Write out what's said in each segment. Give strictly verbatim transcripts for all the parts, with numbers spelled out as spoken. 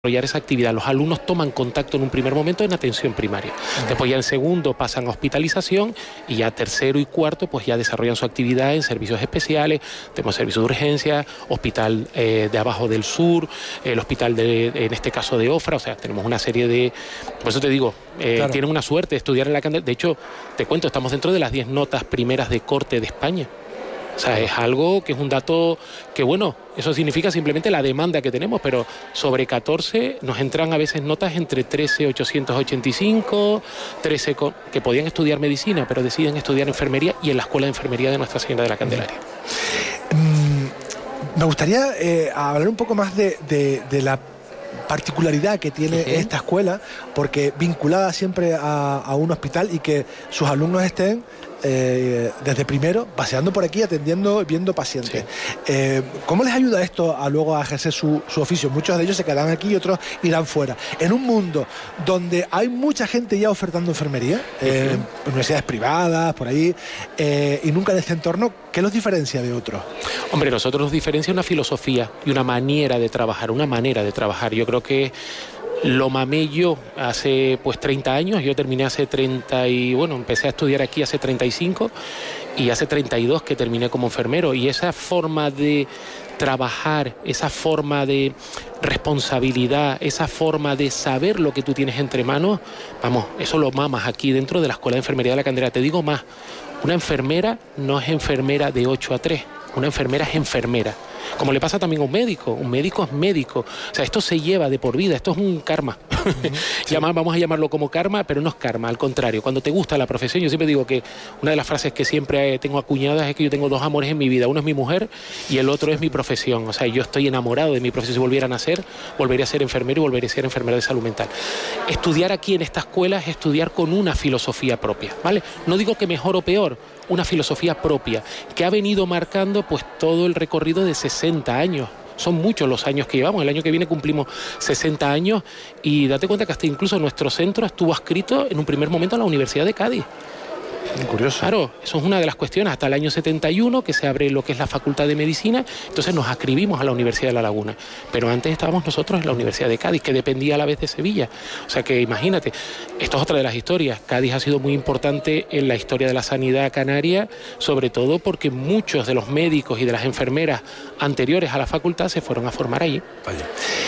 desarrollar esa actividad. Los alumnos toman contacto en un primer momento en atención primaria. Uh-huh. Después ya en segundo pasan a hospitalización y ya tercero y cuarto pues ya desarrollan su actividad en servicios especiales. Tenemos servicios de urgencia, hospital eh, de abajo del sur, el hospital de, en este caso de Ofra, o sea, tenemos una serie de... Por eso te digo, eh, claro. Tienen una suerte de estudiar en la Candelaria. De hecho, te cuento, estamos dentro de las diez notas primeras de corte de España. O sea, es algo que es un dato que, bueno, eso significa simplemente la demanda que tenemos, pero sobre catorce nos entran a veces notas entre trece ochocientos ochenta y cinco, trece con, que podían estudiar medicina, pero deciden estudiar enfermería y en la Escuela de Enfermería de Nuestra Señora de la Candelaria. Mm, me gustaría eh, hablar un poco más de, de, de la particularidad que tiene uh-huh. esta escuela, porque vinculada siempre a, a un hospital y que sus alumnos estén Eh, desde primero, paseando por aquí, atendiendo, viendo pacientes. Sí. Eh, ¿Cómo les ayuda esto a luego a ejercer su, su oficio? Muchos de ellos se quedarán aquí y otros irán fuera. En un mundo donde hay mucha gente ya ofertando enfermería, eh, uh-huh. universidades privadas, por ahí, eh, y nunca en este entorno, ¿qué los diferencia de otros? Hombre, nosotros nos diferencia una filosofía y una manera de trabajar, una manera de trabajar. Yo creo que lo mamé yo hace pues treinta años, yo terminé hace treinta y bueno, empecé a estudiar aquí hace treinta y cinco y hace treinta y dos que terminé como enfermero, y esa forma de trabajar, esa forma de responsabilidad, esa forma de saber lo que tú tienes entre manos, vamos, eso lo mamas aquí dentro de la Escuela de Enfermería de la Candelaria. Te digo más, una enfermera no es enfermera de ocho a tres, una enfermera es enfermera. Como le pasa también a un médico, un médico es médico. O sea, esto se lleva de por vida, esto es un karma. Uh-huh. Sí. Vamos a llamarlo como karma, pero no es karma, al contrario. Cuando te gusta la profesión, yo siempre digo que una de las frases que siempre tengo acuñadas es que yo tengo dos amores en mi vida. Uno es mi mujer y el otro es mi profesión. O sea, yo estoy enamorado de mi profesión. Si volviera a nacer, volvería a ser enfermero y volvería a ser enfermero de salud mental. Estudiar aquí en esta escuela es estudiar con una filosofía propia, ¿vale? No digo que mejor o peor, una filosofía propia que ha venido marcando pues todo el recorrido de sesenta años. Son muchos los años que llevamos. El año que viene cumplimos sesenta años y date cuenta que hasta incluso nuestro centro estuvo adscrito en un primer momento a la Universidad de Cádiz. Curioso. Claro, eso es una de las cuestiones. Hasta el año setenta y uno que se abre lo que es la Facultad de Medicina, entonces nos adscribimos a la Universidad de La Laguna. Pero antes estábamos nosotros en la Universidad de Cádiz, que dependía a la vez de Sevilla. O sea que imagínate, esto es otra de las historias. Cádiz ha sido muy importante en la historia de la sanidad canaria, sobre todo porque muchos de los médicos y de las enfermeras anteriores a la facultad se fueron a formar allí. Vaya.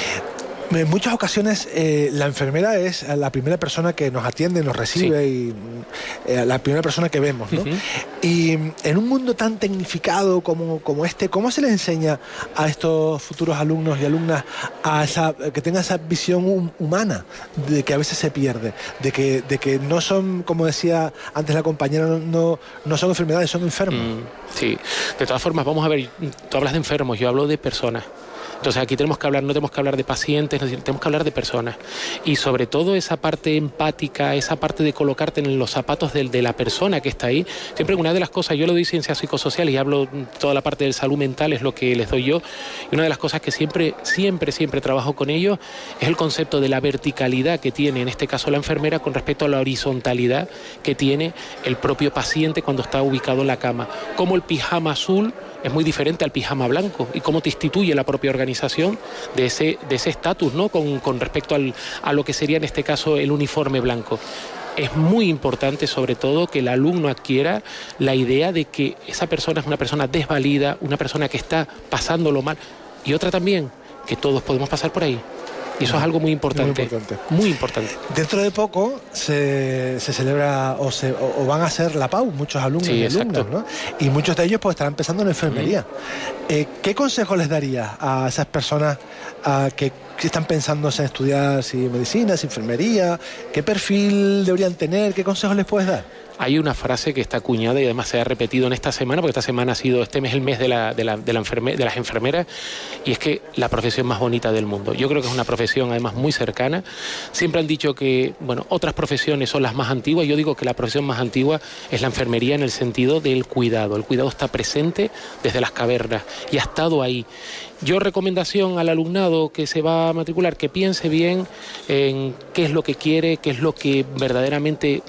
En muchas ocasiones eh, la enfermera es la primera persona que nos atiende, nos recibe, sí. y eh, la primera persona que vemos, ¿no? Uh-huh. Y en un mundo tan tecnificado como, como este, ¿cómo se le enseña a estos futuros alumnos y alumnas a esa, que tengan esa visión humana de que a veces se pierde, de que, de que no son, como decía antes la compañera, no, no, no son enfermedades, son enfermos? Mm, sí, de todas formas, vamos a ver, tú hablas de enfermos, yo hablo de personas. Entonces aquí tenemos que hablar, no tenemos que hablar de pacientes, tenemos que hablar de personas. Y sobre todo esa parte empática, esa parte de colocarte en los zapatos de, de la persona que está ahí. Siempre una de las cosas, yo le doy ciencias psicosociales y hablo toda la parte de salud mental, es lo que les doy yo. Y una de las cosas que siempre, siempre, siempre trabajo con ellos es el concepto de la verticalidad que tiene, en este caso la enfermera, con respecto a la horizontalidad que tiene el propio paciente cuando está ubicado en la cama. Como el pijama azul es muy diferente al pijama blanco y cómo te instituye la propia organización de ese de ese estatus, ¿no? Con, con respecto al, a lo que sería en este caso el uniforme blanco. Es muy importante, sobre todo, que el alumno adquiera la idea de que esa persona es una persona desvalida, una persona que está pasándolo mal, y otra también, que todos podemos pasar por ahí. Y eso es algo muy importante, muy importante. Muy importante. Dentro de poco se, se celebra o, se, o, o van a hacer la P A U, muchos alumnos sí, y alumnas, ¿no? Y muchos de ellos pues estarán empezando en enfermería. Mm. Eh, ¿Qué consejo les darías a esas personas a que, que están pensando en estudiar si medicina, si enfermería? ¿Qué perfil deberían tener? ¿Qué consejos les puedes dar? Hay una frase que está acuñada y además se ha repetido en esta semana, porque esta semana ha sido, este mes el mes de, la, de, la, de, la enferme, de las enfermeras, y es que la profesión más bonita del mundo. Yo creo que es una profesión además muy cercana. Siempre han dicho que, bueno, otras profesiones son las más antiguas. Yo digo que la profesión más antigua es la enfermería en el sentido del cuidado. El cuidado está presente desde las cavernas y ha estado ahí. Yo recomendación al alumnado que se va a matricular, que piense bien en qué es lo que quiere, qué es lo que verdaderamente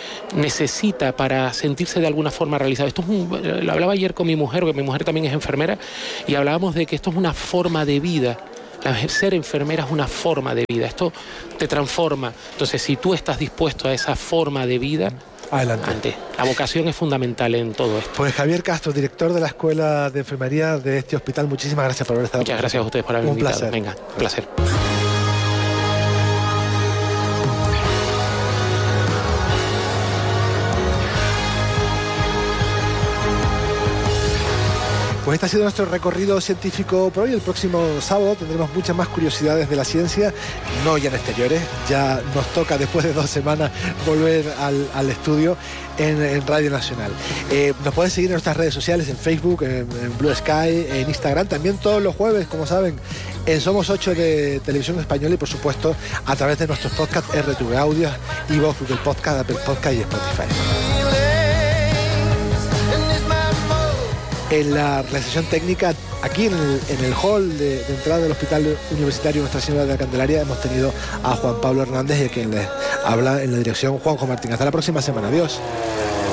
necesita para sentirse de alguna forma realizado. Esto es un, lo hablaba ayer con mi mujer, porque mi mujer también es enfermera, y hablábamos de que esto es una forma de vida La, ser enfermera es una forma de vida, esto te transforma. Entonces, si tú estás dispuesto a esa forma de vida, adelante. adelante. La vocación es fundamental en todo esto. Pues Javier Castro, director de la Escuela de Enfermería de este hospital, muchísimas gracias por haber estado. Muchas gracias a ustedes por haberme un invitado. Placer. Venga, un placer. Pues este ha sido nuestro recorrido científico por hoy. El próximo sábado tendremos muchas más curiosidades de la ciencia, no ya en exteriores, ya nos toca después de dos semanas volver al, al estudio en, en Radio Nacional. Eh, nos pueden seguir en nuestras redes sociales, en Facebook, en, en Blue Sky, en Instagram, también todos los jueves, como saben, en Somos ocho de Televisión Española y por supuesto a través de nuestros podcasts R T V Audio, iVoox, Google Podcast, Apple Podcast y Spotify. En la realización técnica, aquí en el, en el hall de, de entrada del Hospital Universitario Nuestra Señora de la Candelaria, hemos tenido a Juan Pablo Hernández y a quien les habla en la dirección Juanjo Martín. Hasta la próxima semana. Adiós.